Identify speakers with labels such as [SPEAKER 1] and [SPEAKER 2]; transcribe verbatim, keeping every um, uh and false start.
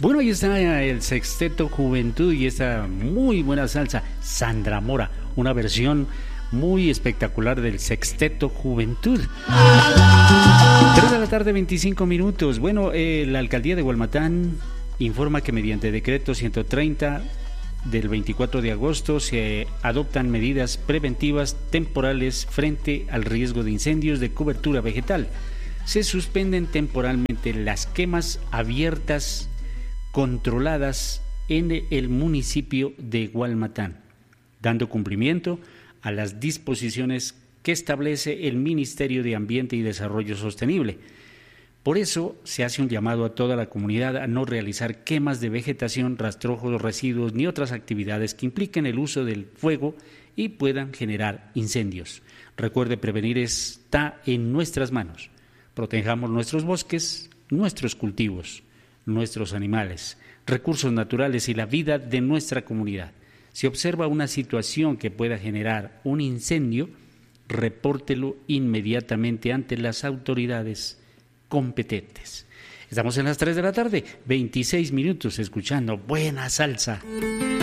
[SPEAKER 1] Bueno, ahí está el Sexteto Juventud y esta muy buena salsa, Sandra Mora, una versión muy espectacular del Sexteto Juventud. tres de la tarde, veinticinco minutos. Bueno, eh, la alcaldía de Gualmatán informa que mediante decreto ciento treinta del veinticuatro de agosto se adoptan medidas preventivas temporales frente al riesgo de incendios de cobertura vegetal. Se suspenden temporalmente las quemas abiertas controladas en el municipio de Gualmatán, dando cumplimiento a las disposiciones que establece el Ministerio de Ambiente y Desarrollo Sostenible. Por eso se hace un llamado a toda la comunidad a no realizar quemas de vegetación, rastrojos, residuos ni otras actividades que impliquen el uso del fuego y puedan generar incendios. Recuerde, prevenir está en nuestras manos. Protejamos nuestros bosques, nuestros cultivos, nuestros animales, recursos naturales y la vida de nuestra comunidad. Si observa una situación que pueda generar un incendio, repórtelo inmediatamente ante las autoridades competentes. Estamos en las tres de la tarde, veintiséis minutos, escuchando buena salsa.